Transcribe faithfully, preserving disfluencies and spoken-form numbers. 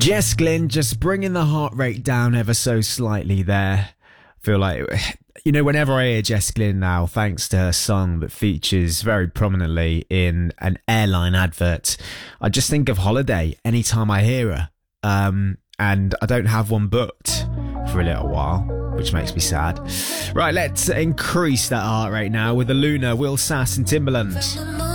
Jess Glynn just bringing the heart rate down ever so slightly there. I feel like, you know, whenever I hear Jess Glynn now, thanks to her song that features very prominently in an airline advert, I just think of holiday anytime I hear her. Um, and I don't have one booked for a little while, which makes me sad. Right, let's increase that heart rate now with the Luna, Will Sass and Timbaland.